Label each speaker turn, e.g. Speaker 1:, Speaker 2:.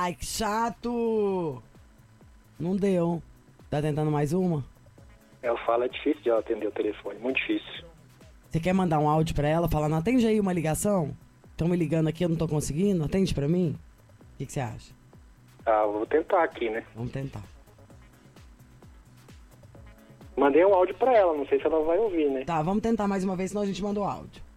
Speaker 1: Ai, que chato! Não deu. Tá tentando mais uma?
Speaker 2: Eu falo, é difícil de ela atender o telefone, muito difícil.
Speaker 1: Você quer mandar um áudio pra ela, falar, não atende aí uma ligação? Estão me ligando aqui, eu não tô conseguindo, atende pra mim? O que você acha?
Speaker 2: Ah, vou tentar aqui, né?
Speaker 1: Vamos tentar.
Speaker 2: Mandei um áudio pra ela, não sei se ela vai ouvir, né?
Speaker 1: Tá, vamos tentar mais uma vez, senão a gente manda o áudio.